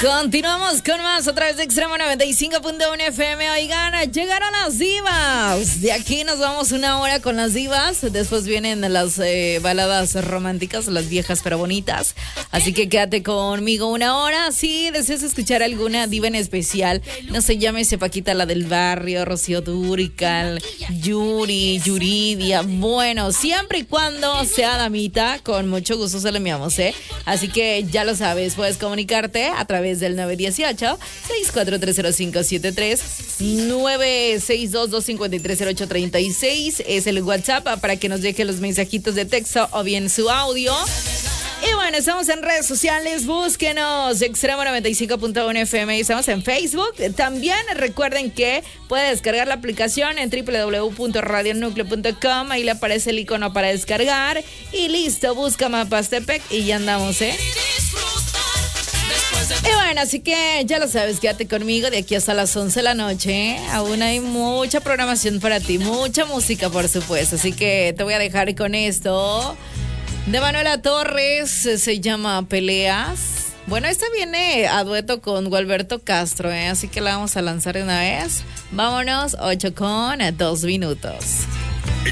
Continuamos con más a través de Extremo 95.1 FM. Oigan, llegaron las divas. De aquí nos vamos una hora con las divas. Después vienen las baladas románticas, las viejas pero bonitas. Así que quédate conmigo una hora. Si deseas escuchar alguna diva en especial, no sé, llámese Paquita la del barrio, Rocío Dúrcal, Yuri, Yuridia. Bueno, siempre y cuando sea damita, con mucho gusto se lo enviamos, ¿eh? Así que ya lo sabes, puedes comunicarte a través del 918-6430573, 962-253-0836 es el WhatsApp para que nos deje los mensajitos de texto o bien su audio. Y bueno, estamos en redes sociales, búsquenos Extremo 95.1 FM, estamos en Facebook. También recuerden que puede descargar la aplicación en www.radionucleo.com, ahí le aparece el icono para descargar y listo, busca Mapas Tepec y ya andamos, ¿eh? Y bueno, así que ya lo sabes, quédate conmigo de aquí hasta las 11 de la noche. Aún hay mucha programación para ti, mucha música, por supuesto. Así que te voy a dejar con esto de Manuela Torres, se llama Peleas. Bueno, esta viene a dueto con Gualberto Castro, así que la vamos a lanzar de una vez. Vámonos, 8:02 minutos.